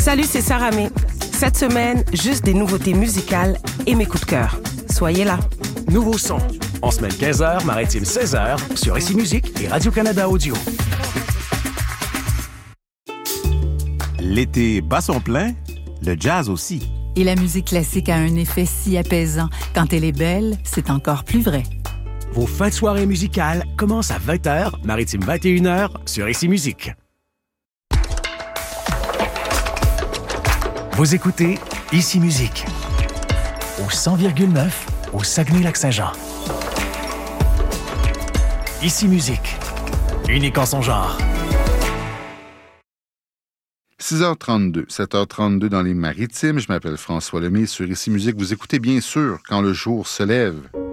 Salut, c'est Sarah May. Cette semaine, juste des nouveautés musicales et mes coups de cœur. Soyez là. Nouveau son. En semaine 15h, maritime 16h, sur Ici Musique et Radio-Canada Audio. L'été bat son plein, le jazz aussi. Et la musique classique a un effet si apaisant. Quand elle est belle, c'est encore plus vrai. Vos fins de soirée musicales commencent à 20h, maritime 21h, sur Ici Musique. Vous écoutez Ici Musique, au 100,9, au Saguenay-Lac-Saint-Jean. Ici Musique, unique en son genre. 6h32, 7h32 dans les Maritimes. Je m'appelle François Lemay. Sur Ici Musique, vous écoutez bien sûr Quand le jour se lève.